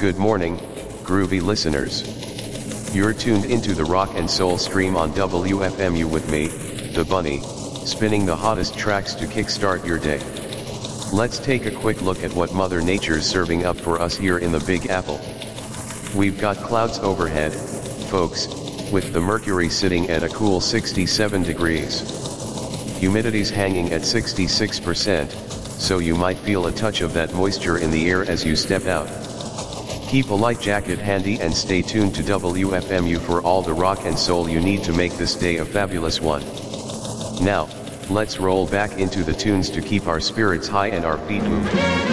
Good morning, groovy listeners. You're tuned into the rock and soul stream on WFMU with me, the Bunny, spinning the hottest tracks to kickstart your day. Let's take a quick look at what Mother Nature's serving up for us here in the Big Apple. We've got clouds overhead, folks, with the mercury sitting at a cool 67 degrees. Humidity's hanging at 66%, so you might feel a touch of that moisture in the air as you step out. Keep a light jacket handy and stay tuned to WFMU for all the rock and soul you need to make this day a fabulous one. Now, let's roll back into the tunes to keep our spirits high and our feet moving.